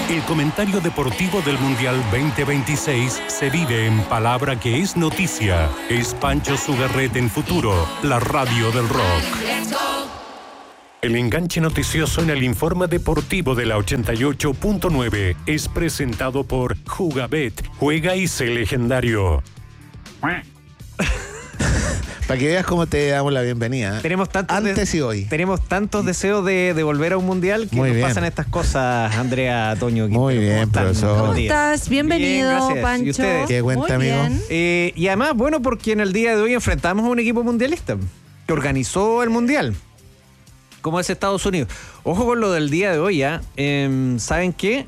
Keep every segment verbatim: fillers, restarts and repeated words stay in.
El comentario deportivo del Mundial veinte veintiséis se vive en palabra que es noticia. Es Pancho Sugarret en Futuro, la radio del rock. El enganche noticioso en el informe deportivo de la ochenta y ocho punto nueve es presentado por Jugabet. Juega y sé legendario. Para que veas cómo te damos la bienvenida. Tenemos tantos Antes de, y hoy. Tenemos tantos deseos de, de volver a un mundial que Muy nos bien. pasan estas cosas, Andrea, Toño. Muy Quintero. bien, ¿Cómo están? profesor. Buenos ¿Cómo días. estás? Bienvenido, Bien, gracias. Pancho. ¿Y ustedes? ¿Qué cuenta, Muy amigo? bien. Eh, y además, bueno, porque en el día de hoy enfrentamos a un equipo mundialista que organizó el mundial, como es Estados Unidos. Ojo con lo del día de hoy, ¿ya? Eh, ¿Saben qué?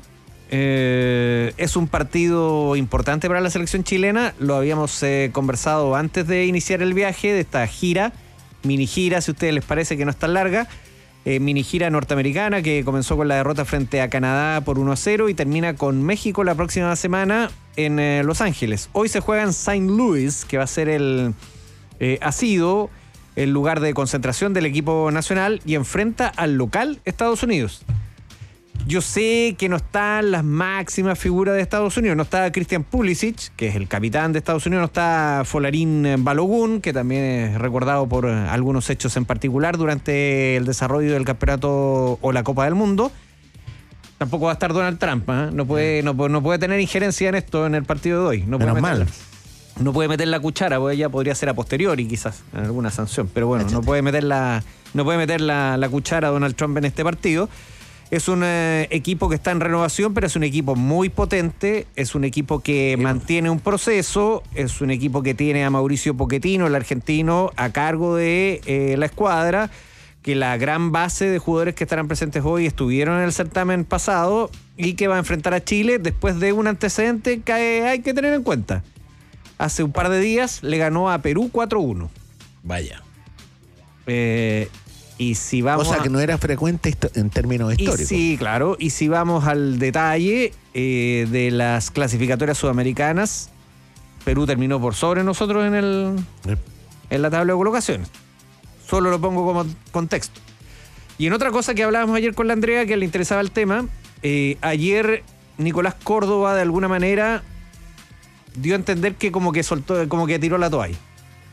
Eh, es un partido importante para la selección chilena. Lo habíamos eh, conversado antes de iniciar el viaje de esta gira, mini gira, si a ustedes les parece que no es tan larga. Eh, mini gira norteamericana que comenzó con la derrota frente a Canadá por uno a cero y termina con México la próxima semana en eh, Los Ángeles. Hoy se juega en Saint Louis, que va a ser el eh, ha sido el lugar de concentración del equipo nacional, y enfrenta al local Estados Unidos. Yo sé que no están las máximas figuras de Estados Unidos. No está Christian Pulisic, que es el capitán de Estados Unidos. No está Folarín Balogun, que también es recordado por algunos hechos en particular durante el desarrollo del campeonato o la Copa del Mundo. Tampoco va a estar Donald Trump, ¿eh? no, puede, no, no puede tener injerencia en esto en el partido de hoy. No Menos puede mal. meterla. No puede meter la cuchara, porque ella podría ser a posteriori quizás, en alguna sanción. Pero bueno, no puede meter la, no puede meter la, la cuchara a Donald Trump en este partido. Es un eh, equipo que está en renovación, pero es un equipo muy potente, es un equipo que sí. mantiene un proceso, es un equipo que tiene a Mauricio Pochettino, el argentino, a cargo de eh, la escuadra, que la gran base de jugadores que estarán presentes hoy estuvieron en el certamen pasado y que va a enfrentar a Chile después de un antecedente que hay que tener en cuenta. Hace un par de días le ganó a Perú cuatro uno. Vaya. Eh... Y si vamos Cosa a... que no era frecuente en términos históricos. Y sí, claro. Y si vamos al detalle eh, de las clasificatorias sudamericanas, Perú terminó por sobre nosotros en, el, Sí. en la tabla de colocaciones. Solo lo pongo como contexto. Y en otra cosa que hablábamos ayer con la Andrea, que le interesaba el tema, eh, ayer Nicolás Córdoba de alguna manera dio a entender que como que soltó, como que tiró la toalla.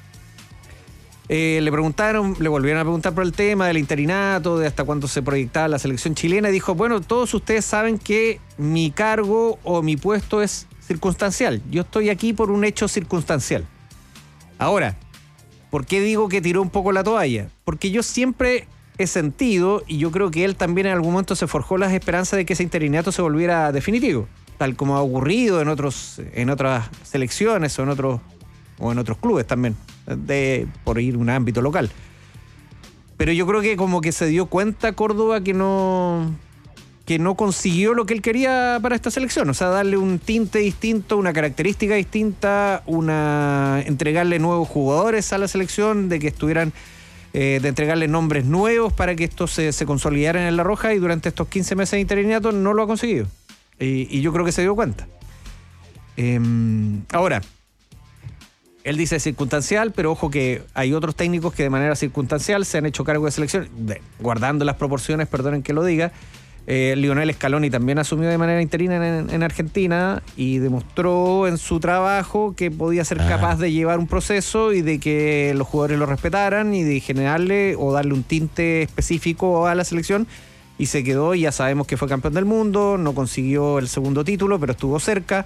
Eh, le preguntaron, le volvieron a preguntar por el tema del interinato, de hasta cuándo se proyectaba la selección chilena, y dijo, bueno, todos ustedes saben que mi cargo o mi puesto es circunstancial. Yo estoy aquí por un hecho circunstancial. Ahora, ¿por qué digo que tiró un poco la toalla? Porque yo siempre he sentido, y yo creo que él también en algún momento se forjó las esperanzas de que ese interinato se volviera definitivo, tal como ha ocurrido en otros, en otras selecciones o en otros, o en otros clubes también, de, por ir a un ámbito local. Pero yo creo que como que se dio cuenta Córdoba que no, que no consiguió lo que él quería para esta selección. O sea, darle un tinte distinto, una característica distinta, una entregarle nuevos jugadores a la selección, de que estuvieran, eh, de entregarle nombres nuevos para que esto se, se consolidara en La Roja, y durante estos quince meses de interinato no lo ha conseguido. Y, y yo creo que se dio cuenta. Eh, ahora... Él dice circunstancial, pero ojo que hay otros técnicos que de manera circunstancial se han hecho cargo de selección, de, guardando las proporciones, perdonen que lo diga. Eh, Lionel Scaloni también asumió de manera interina en, en Argentina y demostró en su trabajo que podía ser ah. capaz de llevar un proceso y de que los jugadores lo respetaran y de generarle o darle un tinte específico a la selección. Y se quedó, y ya sabemos que fue campeón del mundo, no consiguió el segundo título, pero estuvo cerca.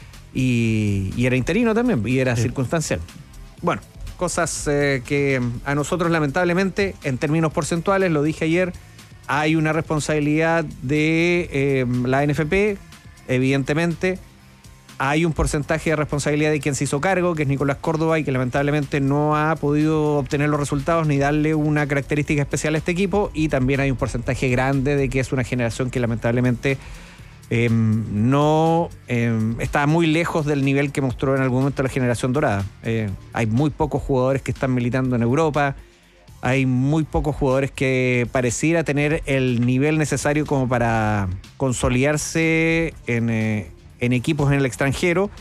Y, y era interino también, y era sí. circunstancial. Bueno, cosas eh, que a nosotros lamentablemente, en términos porcentuales, lo dije ayer, hay una responsabilidad de eh, la N F P, evidentemente. Hay un porcentaje de responsabilidad de quien se hizo cargo, que es Nicolás Córdoba, y que lamentablemente no ha podido obtener los resultados ni darle una característica especial a este equipo. Y también hay un porcentaje grande de que es una generación que lamentablemente... Eh, no eh, está muy lejos del nivel que mostró en algún momento la generación dorada. Eh, hay muy pocos jugadores que están militando en Europa, hay muy pocos jugadores que pareciera tener el nivel necesario como para consolidarse en, eh, en equipos en el extranjero,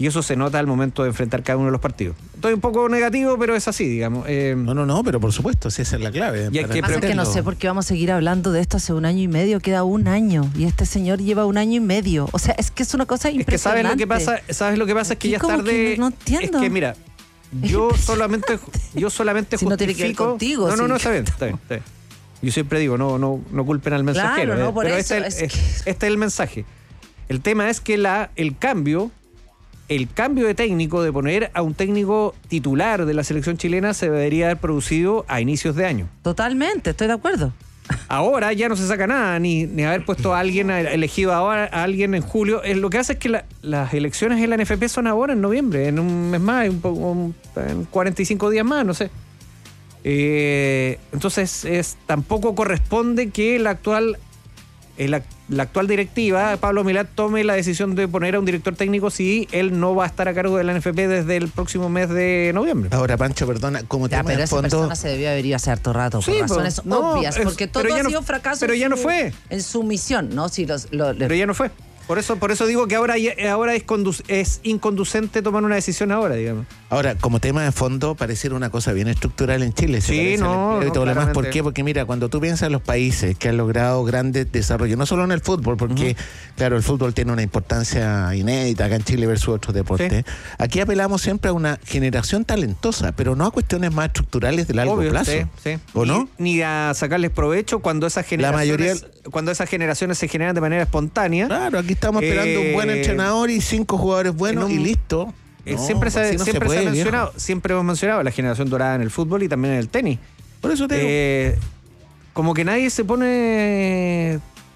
Y eso se nota al momento de enfrentar cada uno de los partidos. Estoy un poco negativo, pero es así, digamos. Eh, No, no, no, pero por supuesto, sí, esa es la clave. Y hay para que Pasa que no entenderlo. sé por qué vamos a seguir hablando de esto hace un año y medio, queda un año y este señor lleva un año y medio. O sea, es que es una cosa es que impresionante. sabes lo que pasa, sabes lo que pasa es que Aquí ya es como tarde. que no- no entiendo. Es que mira, yo solamente, yo solamente Si no tiene que ver justifico. contigo, no, no, sí. no, está bien, está bien, está bien. Yo siempre digo, no, no, no culpen al mensajero. Claro, no, eh, por pero eso, este, es, es es- que- este es el mensaje. El tema es que la, el cambio, el cambio de técnico, de poner a un técnico titular de la selección chilena, se debería haber producido a inicios de año. Totalmente, estoy de acuerdo. Ahora ya no se saca nada, ni, ni haber puesto a alguien, a- elegido ahora a alguien en julio. Eh, lo que hace es que la- las elecciones en la N F P son ahora en noviembre, en un mes más, un po- un- en cuarenta y cinco días más, no sé. Eh, entonces es, tampoco corresponde que la actual, eh, la, la actual directiva, Pablo Milat, tome la decisión de poner a un director técnico si él no va a estar a cargo de la N F P desde el próximo mes de noviembre. Ahora, Pancho, perdona, como Ya, tema pero de esa fondo... persona se debió haber ido hace harto rato, por Sí, razones pues, no, obvias, es- porque todo pero ya ha no- sido fracaso pero en ya no su- fue. en su misión, ¿no? Si los, lo- Pero ya no fue. Por eso, por eso digo que ahora, ya- ahora es, condu- es inconducente tomar una decisión ahora, digamos. Ahora, como tema de fondo, pareciera una cosa bien estructural en Chile. se Sí, parece al no, empleo y no, todo lo demás. ¿Por claramente. qué? Porque mira, cuando tú piensas en los países que han logrado grandes desarrollos, no solo en el fútbol, porque, claro, el fútbol tiene una importancia inédita acá en Chile versus otros deportes. Aquí apelamos siempre a una generación talentosa, pero no a cuestiones más estructurales de largo Obvio, plazo. sí, sí. ¿O Ni- no? Ni a sacarles provecho cuando esas generaciones, mayoría- cuando esas generaciones se generan de manera espontánea. Claro, aquí estamos esperando un buen Eh, entrenador y cinco jugadores buenos en un- y listo. Eh, No, siempre se, así no siempre se, puede, ha viejo. mencionado, siempre hemos mencionado la generación dorada en el fútbol y también en el tenis. Por eso te digo. Eh, como que nadie se pone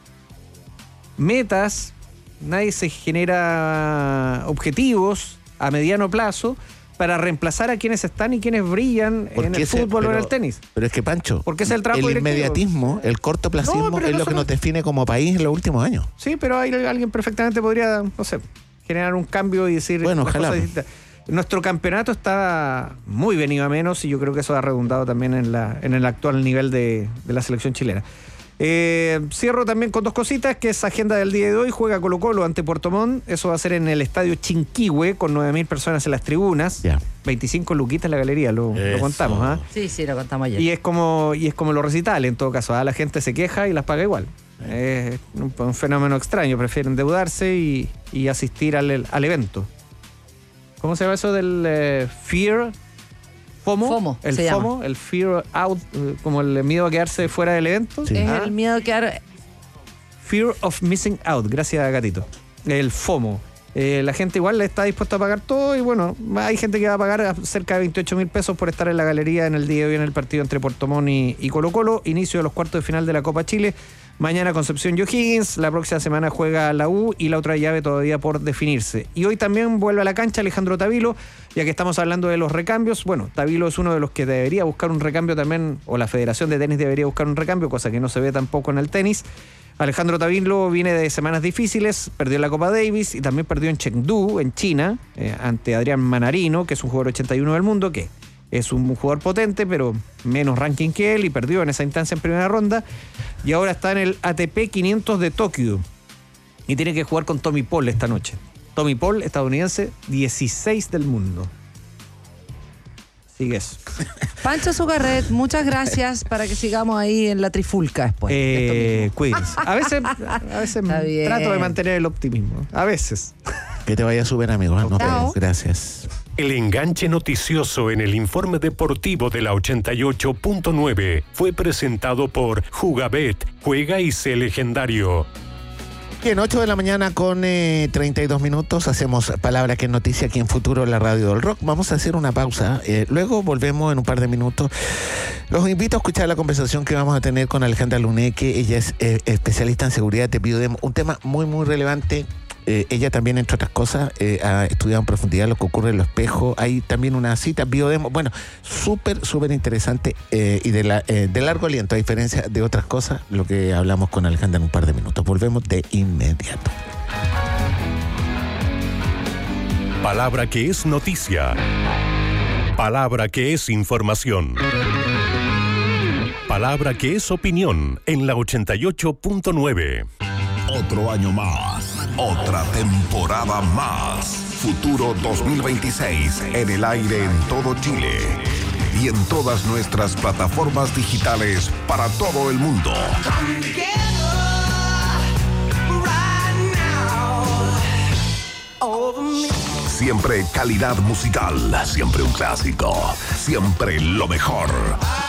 metas, nadie se genera objetivos a mediano plazo para reemplazar a quienes están y quienes brillan en Porque el ese- fútbol o en pero- el tenis. Pero es que, Pancho, Porque es el trabajo el directivo. inmediatismo, el cortoplacismo No, pero es no lo que solo- nos define como país en los últimos años. Sí, pero hay, alguien perfectamente podría, no sé, generar un cambio y decir Bueno, las ojalá. cosas distintas. Nuestro campeonato está muy venido a menos y yo creo que eso ha redundado también en, la, en el actual nivel de, de la selección chilena. Eh, cierro también con dos cositas, que es agenda del día de hoy. Juega Colo Colo ante Puerto Montt. Eso va a ser en el estadio Chinquihue, con nueve mil personas en las tribunas. Ya. veinticinco luquitas en la galería, lo, lo Eso. contamos. ¿Ah? Sí, sí, lo contamos ayer. Y es como y es como los recitales, en todo caso. ¿ah? La gente se queja y las paga igual. Es un, un fenómeno extraño. Prefieren endeudarse y, y asistir al, al evento. ¿Cómo se llama eso del eh, fear? FOMO. FOMO, El se FOMO, el fear out, eh, como el miedo a quedarse fuera del evento. Sí. Es Ah, el miedo que ahora... Fear of missing out. Gracias, Gatito. El FOMO. Eh, la gente igual está dispuesta a pagar todo y bueno, hay gente que va a pagar cerca de veintiocho mil pesos por estar en la galería en el día de hoy en el partido entre Puerto Montt y, y Colo Colo. Inicio de los cuartos de final de la Copa Chile. Mañana Concepción y O'Higgins, la próxima semana juega la U y la otra llave todavía por definirse. Y hoy también vuelve a la cancha Alejandro Tavilo, ya que estamos hablando de los recambios. Bueno, Tavilo es uno de los que debería buscar un recambio también, o la Federación de Tenis debería buscar un recambio, cosa que no se ve tampoco en el tenis. Alejandro Tavilo viene de semanas difíciles, perdió en la Copa Davis y también perdió en Chengdu, en China, eh, ante Adrián Manarino, que es un jugador ochenta y uno del mundo, que es un jugador potente, pero menos ranking que él, y perdió en esa instancia en primera ronda. Y ahora está en el A T P quinientos de Tokio. Y tiene que jugar con Tommy Paul esta noche. Tommy Paul, estadounidense, dieciséis del mundo. Sigue eso. Pancho Zugarret, muchas gracias para que sigamos ahí en la trifulca después. Eh, cuídense. A veces, a veces Está bien. trato de mantener el optimismo. A veces. Que te vaya súper, amigo. ¿eh? No Chao. te- Gracias. El enganche noticioso en el informe deportivo de la ochenta y ocho punto nueve fue presentado por Jugabet. Juega y sé legendario. Bien, ocho de la mañana con eh, treinta y dos minutos. Hacemos Palabra que es noticia aquí en Futuro, la radio del rock. Vamos a hacer una pausa. Eh, luego volvemos en un par de minutos. Los invito a escuchar la conversación que vamos a tener con Alejandra Luneque. Ella es eh, especialista en seguridad de Biodemo. Un tema muy, muy relevante. Eh, ella también, entre otras cosas, eh, ha estudiado en profundidad lo que ocurre en los espejos. Hay también una cita, Biodemo. Bueno, súper, súper interesante eh, y de, la, eh, de largo aliento, a diferencia de otras cosas, lo que hablamos con Alejandra en un par de minutos. Volvemos de inmediato. Palabra que es noticia. Palabra que es información. Palabra que es opinión en la ochenta y ocho punto nueve. Otro año más, otra temporada más. Futuro dos mil veintiséis en el aire en todo Chile y en todas nuestras plataformas digitales para todo el mundo. Siempre calidad musical, siempre un clásico, siempre lo mejor.